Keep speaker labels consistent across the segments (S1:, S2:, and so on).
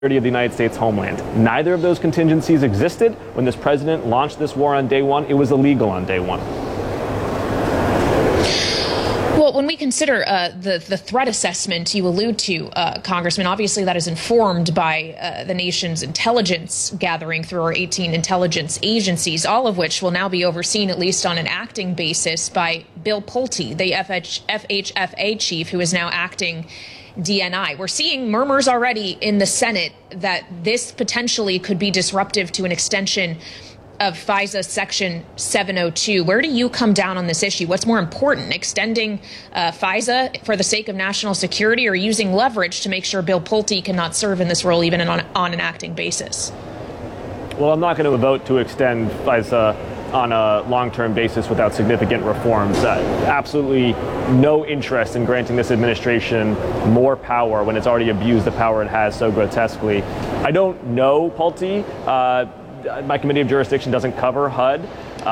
S1: of the United States homeland. Neither of those contingencies existed when this president launched this war on day one. It was illegal on day one.
S2: Well, when we consider the threat assessment you allude to, Congressman, obviously that is informed by the nation's intelligence gathering through our 18 intelligence agencies, all of which will now be overseen, at least on an acting basis, by Bill Pulte, the FHFA chief, who is now acting DNI. We're seeing murmurs already in the Senate that this potentially could be disruptive to an extension of FISA Section 702. Where do you come down on this issue? What's more important, extending FISA for the sake of national security, or using leverage to make sure Bill Pulte cannot serve in this role even on an acting basis?
S1: Well, I'm not going to vote to extend FISA on a long-term basis without significant reforms. Absolutely no interest in granting this administration more power when it's already abused the power it has so grotesquely. I don't know Pulte. My committee of jurisdiction doesn't cover HUD.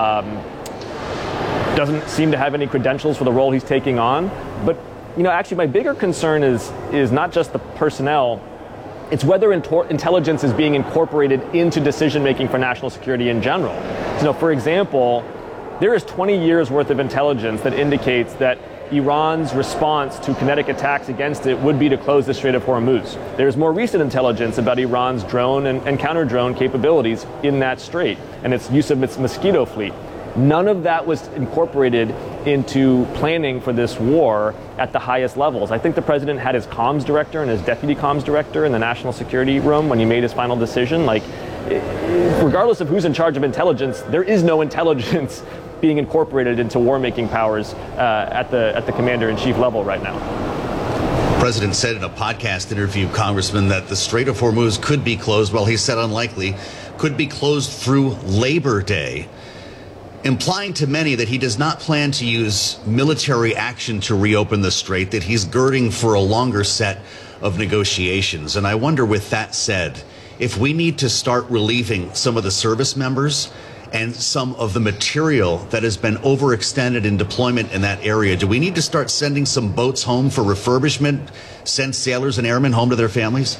S1: Doesn't seem to have any credentials for the role he's taking on. But, actually my bigger concern is not just the personnel. It's whether intelligence is being incorporated into decision-making for national security in general. For example, there is 20 years worth of intelligence that indicates that Iran's response to kinetic attacks against it would be to close the Strait of Hormuz. There's more recent intelligence about Iran's drone and counter-drone capabilities in that strait and its use of its Mosquito fleet. None of that was incorporated into planning for this war at the highest levels. I think the president had his comms director and his deputy comms director in the national security room when he made his final decision. Regardless of who's in charge of intelligence, there is no intelligence being incorporated into war-making powers at the commander-in-chief level right now.
S3: The president said in a podcast interview, Congressman, that the Strait of Hormuz could be closed. Well, he said unlikely, could be closed through Labor Day, implying to many that he does not plan to use military action to reopen the strait, that he's girding for a longer set of negotiations. And I wonder, with that said, if we need to start relieving some of the service members and some of the material that has been overextended in deployment in that area, do we need to start sending some boats home for refurbishment, send sailors and airmen home to their families?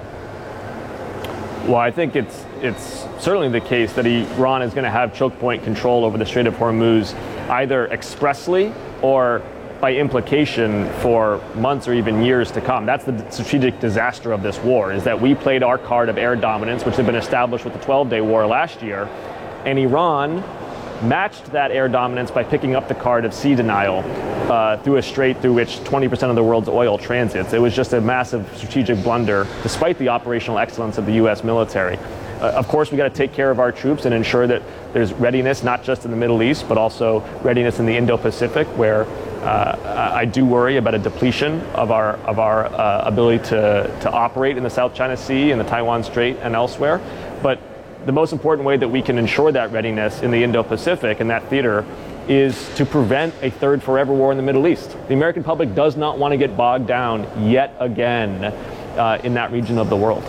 S1: Well, I think it's certainly the case that Iran is going to have choke point control over the Strait of Hormuz, either expressly or by implication for months or even years to come. That's the strategic disaster of this war, is that we played our card of air dominance, which had been established with the 12-day war last year, and Iran matched that air dominance by picking up the card of sea denial through a strait through which 20% of the world's oil transits. It was just a massive strategic blunder, despite the operational excellence of the U.S. military. Of course, we got to take care of our troops and ensure that there's readiness, not just in the Middle East, but also readiness in the Indo-Pacific, where I do worry about a depletion of our ability to operate in the South China Sea and the Taiwan Strait and elsewhere. But the most important way that we can ensure that readiness in the Indo-Pacific and that theater is to prevent a third forever war in the Middle East. The American public does not want to get bogged down yet again in that region of the world.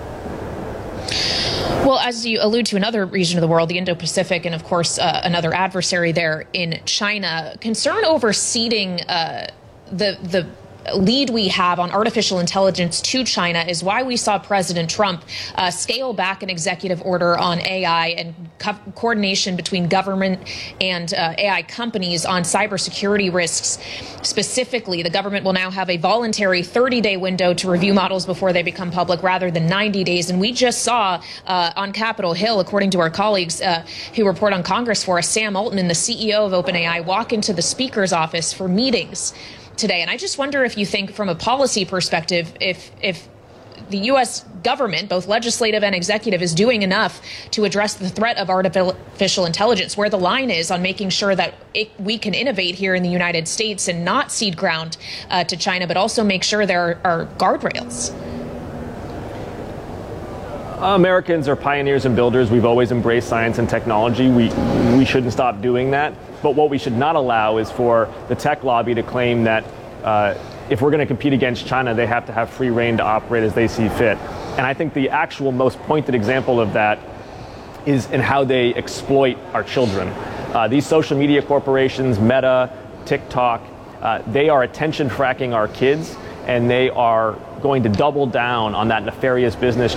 S2: Well, as you allude to another region of the world, the Indo-Pacific, and of course another adversary there in China, concern over ceding the lead we have on artificial intelligence to China is why we saw President Trump scale back an executive order on AI and coordination between government and AI companies on cybersecurity risks. Specifically, the government will now have a voluntary 30-day window to review models before they become public rather than 90 days. And we just saw on Capitol Hill, according to our colleagues who report on Congress for us, Sam Altman, the CEO of OpenAI, walk into the Speaker's office for meetings today. And I just wonder if you think, from a policy perspective, if the U.S. government, both legislative and executive, is doing enough to address the threat of artificial intelligence, where the line is on making sure that we can innovate here in the United States and not cede ground to China, but also make sure there are guardrails.
S1: Americans are pioneers and builders. We've always embraced science and technology. We shouldn't stop doing that. But what we should not allow is for the tech lobby to claim that if we're going to compete against China, they have to have free rein to operate as they see fit. And I think the actual most pointed example of that is in how they exploit our children. These social media corporations, Meta, TikTok, they are attention fracking our kids, and they are going to double down on that nefarious business